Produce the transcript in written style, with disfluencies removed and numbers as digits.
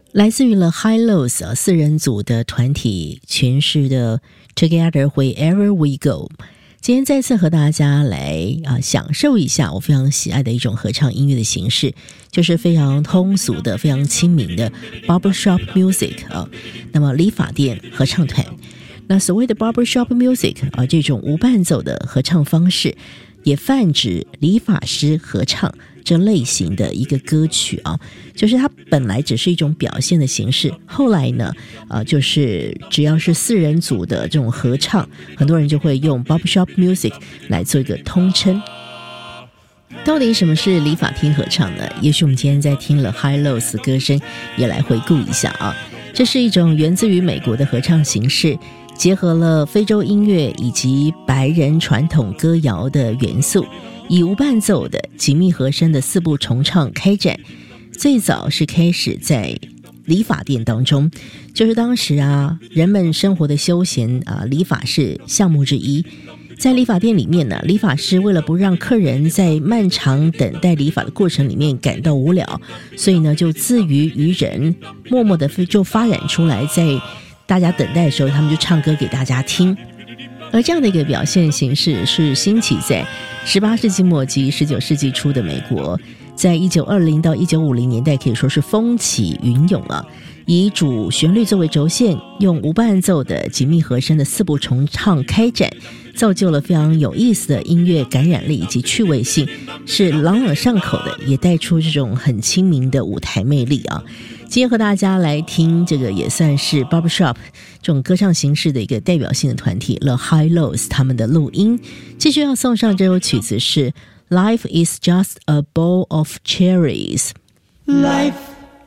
来自于了 High Lows 四人组的团体诠释的 Together Wherever We Go。今天再次和大家来享受一下我非常喜爱的一种合唱音乐的形式，就是非常通俗的、非常亲民的 Barbershop Music 那么理发店合唱团。那所谓的 Barbershop Music 这种无伴奏的合唱方式，也泛指理发师合唱这类型的一个歌曲就是它本来只是一种表现的形式，后来呢就是只要是四人组的这种合唱，很多人就会用 Barbershop Music 来做一个通称。到底什么是理发厅合唱呢？也许我们今天在听了 High Lows 歌声也来回顾一下这是一种源自于美国的合唱形式，结合了非洲音乐以及白人传统歌谣的元素，以无伴奏的紧密和声的四部重唱开展。最早是开始在理发店当中，就是当时人们生活的休闲理发是项目之一。在理发店里面呢，理发师为了不让客人在漫长等待理发的过程里面感到无聊，所以呢就自娱于人，默默的就发展出来，在大家等待的时候他们就唱歌给大家听。而这样的一个表现形式是兴起在18世纪末及19世纪初的美国，在1920到1950年代可以说是风起云涌以主旋律作为轴线，用无伴奏的紧密和声的四部重唱开展，造就了非常有意思的音乐感染力以及趣味性，是朗朗上口的，也带出这种很亲民的舞台魅力今天和大家来听这个也算是 Barbershop 这种歌唱形式的一个代表性的团体 The High Lows 他们的录音。继续要送上这首曲子是 Life is just a bowl of cherries。 Life